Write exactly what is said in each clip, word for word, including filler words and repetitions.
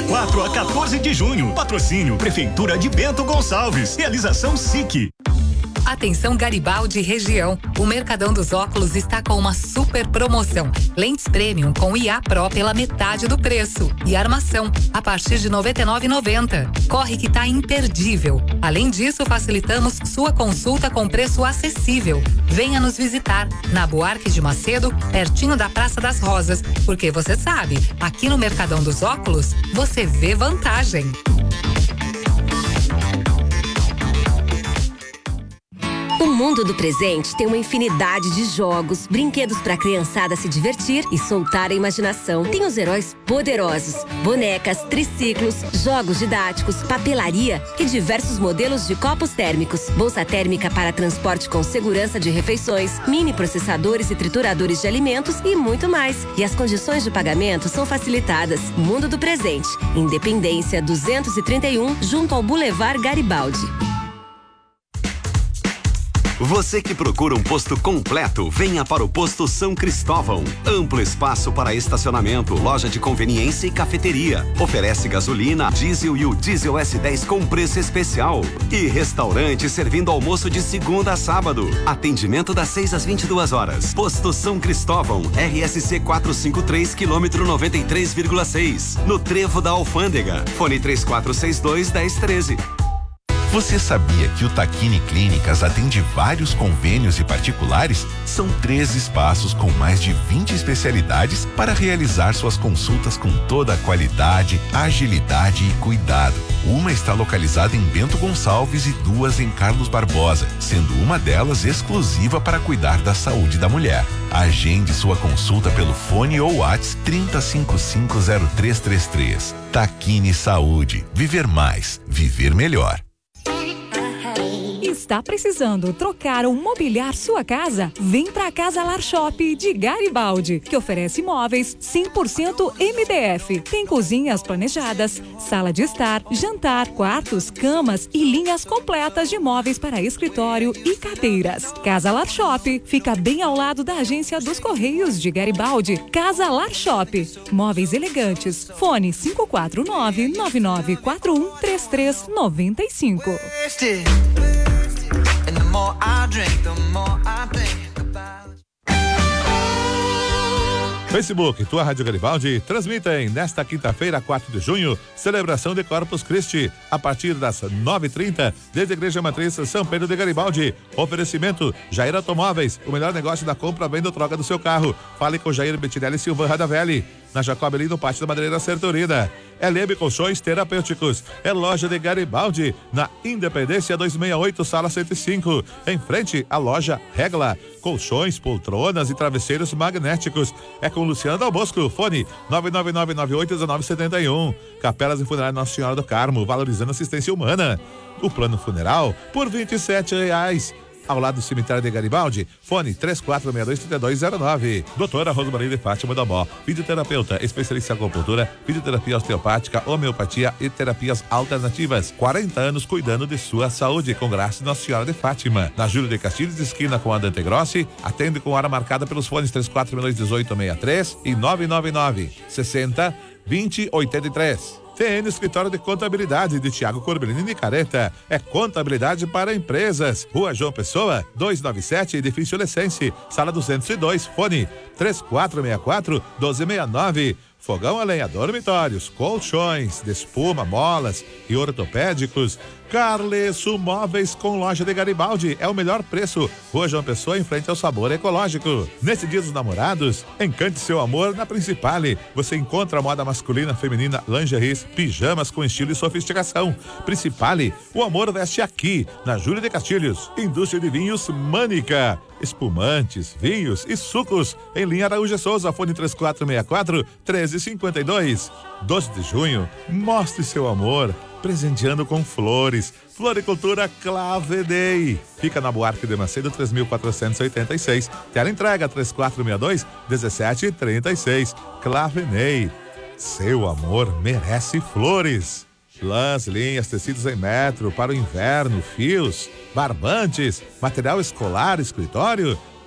quatro a quatorze de junho. Patrocínio Prefeitura de Bento Gonçalves. Realização S I C. Atenção Garibaldi região, o Mercadão dos Óculos está com uma super promoção. Lentes Premium com I A Pro pela metade do preço e armação a partir de noventa e nove reais e noventa centavos. Corre que tá imperdível. Além disso, facilitamos sua consulta com preço acessível. Venha nos visitar na Buarque de Macedo, pertinho da Praça das Rosas, porque você sabe, aqui no Mercadão dos Óculos, você vê vantagem. O mundo do presente tem uma infinidade de jogos, brinquedos para a criançada se divertir e soltar a imaginação. Tem os heróis poderosos, bonecas, triciclos, jogos didáticos, papelaria e diversos modelos de copos térmicos, bolsa térmica para transporte com segurança de refeições, mini processadores e trituradores de alimentos e muito mais. E as condições de pagamento são facilitadas. Mundo do presente, Independência duzentos e trinta e um, junto ao Boulevard Garibaldi. Você que procura um posto completo, venha para o Posto São Cristóvão. Amplo espaço para estacionamento, loja de conveniência e cafeteria. Oferece gasolina, diesel e o diesel S dez com preço especial. E restaurante servindo almoço de segunda a sábado. Atendimento das seis às vinte e duas horas. Posto São Cristóvão, R S C quatrocentos e cinquenta e três, quilômetro noventa e três vírgula seis. No Trevo da Alfândega. Fone três quatro seis dois, um zero um três. Você sabia que o Taquini Clínicas atende vários convênios e particulares? São três espaços com mais de vinte especialidades para realizar suas consultas com toda a qualidade, agilidade e cuidado. Uma está localizada em Bento Gonçalves e duas em Carlos Barbosa, sendo uma delas exclusiva para cuidar da saúde da mulher. Agende sua consulta pelo fone ou WhatsApp trinta, cinquenta e cinco, zero três trinta e três. Taquini Saúde. Viver mais. Viver melhor. Está precisando trocar ou mobiliar sua casa? Vem para a Casa Lar Shop de Garibaldi, que oferece móveis cem por cento M D F. Tem cozinhas planejadas, sala de estar, jantar, quartos, camas e linhas completas de móveis para escritório e cadeiras. Casa Lar Shop fica bem ao lado da agência dos Correios de Garibaldi. Casa Lar Shop. Móveis elegantes. Fone cinco quatro nove, nove nove quatro um, três três nove cinco. And the more I drink, the more I think about it. Facebook, tua Rádio Garibaldi, transmitem nesta quinta-feira, quatro de junho, celebração de Corpus Christi, a partir das nove e trinta, desde a Igreja Matriz São Pedro de Garibaldi. Oferecimento, Jair Automóveis, o melhor negócio da compra, venda ou troca do seu carro. Fale com Jair Bettinelli Silvan Radavelli. Na Jacob, no Pátio da Madeireira Sertorina. É Leme Colchões Terapêuticos. É loja de Garibaldi, na Independência duzentos e sessenta e oito, sala cento e cinco. Em frente à loja Regla. Colchões, poltronas e travesseiros magnéticos. É com Luciano Dal Bosco. Fone nove nove nove nove oito um nove sete um. Capelas e Funerária Nossa Senhora do Carmo, valorizando assistência humana. O plano funeral por vinte e sete reais. Ao lado do cemitério de Garibaldi, fone três quatro seis dois, três dois zero nove. Doutora Rosmaria de Fátima Damó, fisioterapeuta, especialista em acupuntura, fisioterapia osteopática, homeopatia e terapias alternativas. quarenta anos cuidando de sua saúde, com graça de Nossa Senhora de Fátima. Na Júlio de Castilhos, esquina com a Dante Grossi, atende com hora marcada pelos fones três quatro seis dois, um oito seis três e nove nove nove, sessenta, vinte, oitenta e três. T N Escritório de Contabilidade de Tiago Corbelini de Careta. É contabilidade para empresas. Rua João Pessoa, duzentos e noventa e sete, Edifício Lessense, sala duzentos e dois, fone três quatro seis quatro, um dois seis nove. Fogão a lenha, dormitórios, colchões, de espuma, molas e ortopédicos. Carlesso Móveis com loja de Garibaldi. É o melhor preço. Rua João Pessoa, em frente ao Sabor Ecológico. Nesse dia dos namorados, encante seu amor na Principale. Você encontra moda masculina, feminina, lingeries, pijamas com estilo e sofisticação. Principale, o amor veste aqui, na Júlio de Castilhos. Indústria de Vinhos Mânica. Espumantes, vinhos e sucos em linha Araújo Souza, fone três quatro seis quatro, um três cinco dois. doze de junho, mostre seu amor, presenteando com flores. Floricultura Clavedei. Fica na Buarque de Macedo, três mil quatrocentos e oitenta e seis. Tela entrega três quatro seis dois, um sete três seis. Clavedei. Seu amor merece flores. Lãs, linhas, tecidos em metro para o inverno, fios, barbantes, material escolar, escritório.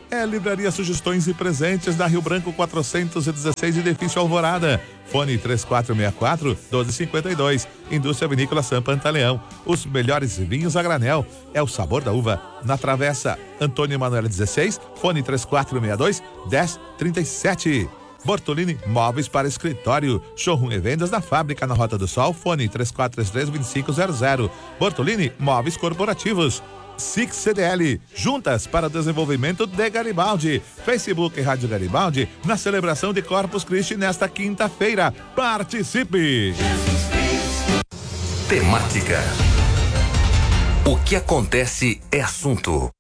É Livraria Sugestões e Presentes da Rio Branco quatrocentos e dezesseis, edifício Alvorada. Fone três quatro seis quatro, um dois cinco dois. Indústria Vinícola São Pantaleão. Os melhores vinhos a granel. É o sabor da uva. Na Travessa Antônio Emanuel dezesseis. Fone três quatro seis dois, um zero três sete. Bortolini Móveis para Escritório. Showroom e vendas da fábrica na Rota do Sol. Fone três quatro três três, dois cinco zero zero. Bortolini Móveis Corporativos. S I C C D L, juntas para o desenvolvimento de Garibaldi. Facebook Rádio Garibaldi, na celebração de Corpus Christi nesta quinta-feira. Participe! Temática. O que acontece é assunto.